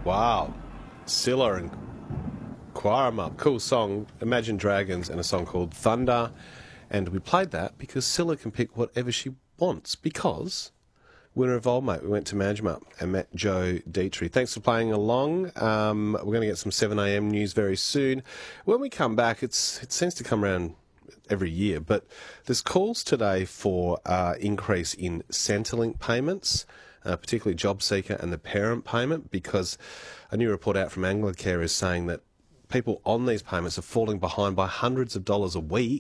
Wow. Scylla and Quarama. Cool song. Imagine Dragons and a song called Thunder. And we played that because Scylla can pick whatever she wants because winner of Old Mate. We went to Manjimup and met Joe Dietrich. Thanks for playing along. We're going to get some 7am news very soon. When we come back, it seems to come around every year, but there's calls today for increase in Centrelink payments, particularly JobSeeker and the parent payment, because a new report out from Anglicare is saying that people on these payments are falling behind by hundreds of dollars a week.